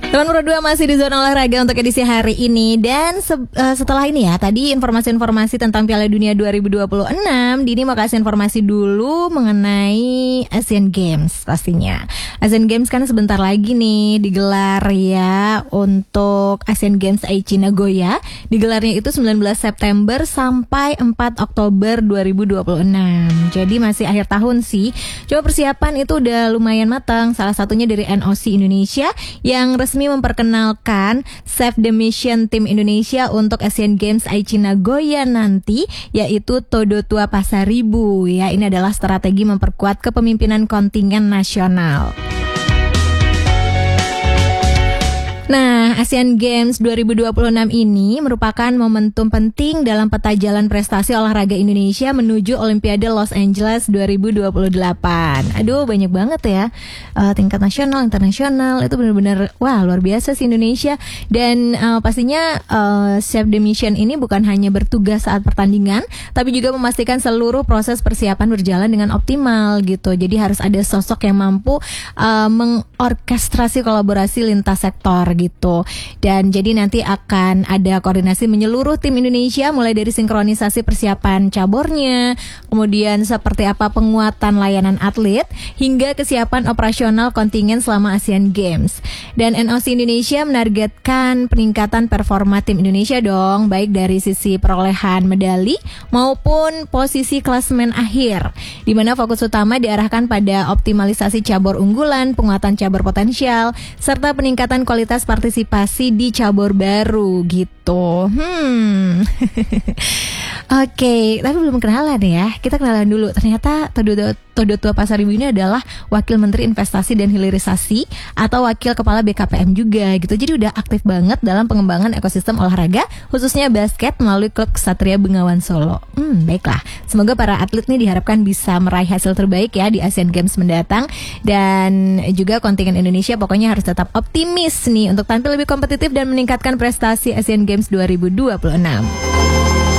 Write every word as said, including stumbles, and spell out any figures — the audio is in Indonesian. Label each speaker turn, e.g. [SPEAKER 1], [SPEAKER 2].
[SPEAKER 1] Teman Pro dua masih di zona olahraga untuk edisi hari ini. Dan se- uh, setelah ini ya, tadi informasi-informasi tentang Piala Dunia dua ribu dua puluh enam, Dini mau kasih informasi dulu mengenai Asian Games pastinya. Asian Games kan sebentar lagi nih digelar ya, untuk Asian Games Aichi Nagoya. Digelarnya itu sembilan belas September sampai empat Oktober dua ribu dua puluh enam. Jadi masih akhir tahun sih. Coba persiapan itu udah lumayan matang. Salah satunya dari N O C Indonesia yang resmi memperkenalkan Save the Mission tim Indonesia untuk Asian Games Aichi Nagoya nanti, yaitu Todo Tua Pasaribu ya. Ini adalah strategi memperkuat kepemimpinan kontingen nasional. Nah, Asian Games dua ribu dua puluh enam ini merupakan momentum penting dalam peta jalan prestasi olahraga Indonesia menuju Olimpiade Los Angeles dua ribu dua puluh delapan. Aduh, banyak banget ya, uh, tingkat nasional, internasional, itu benar-benar wah luar biasa sih Indonesia. Dan uh, pastinya uh, Save the Mission ini bukan hanya bertugas saat pertandingan, tapi juga memastikan seluruh proses persiapan berjalan dengan optimal gitu. Jadi harus ada sosok yang mampu uh, mengorkestrasi kolaborasi lintas sektor gitu. Dan jadi nanti akan ada koordinasi menyeluruh tim Indonesia, mulai dari sinkronisasi persiapan cabornya, kemudian seperti apa penguatan layanan atlet, hingga kesiapan operasional kontingen selama Asian Games. Dan N O C Indonesia menargetkan peningkatan performa tim Indonesia dong, baik dari sisi perolehan medali maupun posisi klasemen akhir, di mana fokus utama diarahkan pada optimalisasi cabur unggulan, penguatan cabur potensial, serta peningkatan kualitas partisipasi di cabur baru gitu. Hmm. Oke, okay, tapi belum kenalan ya. Kita kenalan dulu. Ternyata Todo, Todo Tua Pasaribu ini adalah Wakil Menteri Investasi dan Hilirisasi atau Wakil Kepala B K P M juga gitu. Jadi udah aktif banget dalam pengembangan ekosistem olahraga, khususnya basket melalui klub Ksatria Bengawan Solo. Hmm, baiklah. Semoga para atlet nih diharapkan bisa meraih hasil terbaik ya di Asian Games mendatang. Dan juga kontingen Indonesia pokoknya harus tetap optimis nih untuk tampil lebih kompetitif dan meningkatkan prestasi Asian Games dua ribu dua puluh enam.